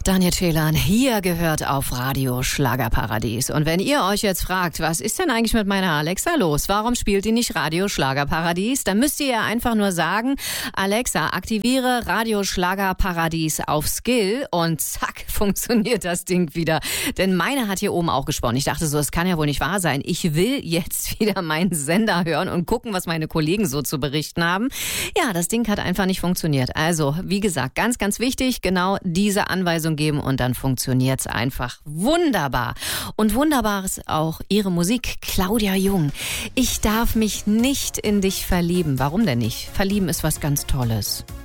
Daniel Celan hier gehört auf Radio Schlagerparadies. Und wenn ihr euch jetzt fragt, was ist denn eigentlich mit meiner Alexa los? Warum spielt die nicht Radio Schlagerparadies? Dann müsst ihr ja einfach nur sagen, Alexa, aktiviere Radio Schlagerparadies auf Skill und zack, funktioniert das Ding wieder. Denn meine hat hier oben auch gesprochen. Ich dachte so, das kann ja wohl nicht wahr sein. Ich will jetzt wieder meinen Sender hören und gucken, was meine Kollegen so zu berichten haben. Ja, das Ding hat einfach nicht funktioniert. Also, wie gesagt, ganz, ganz wichtig, genau diese Anweisung geben und dann funktioniert's einfach wunderbar. Und wunderbar ist auch ihre Musik, Claudia Jung. Ich darf mich nicht in dich verlieben. Warum denn nicht? Verlieben ist was ganz Tolles.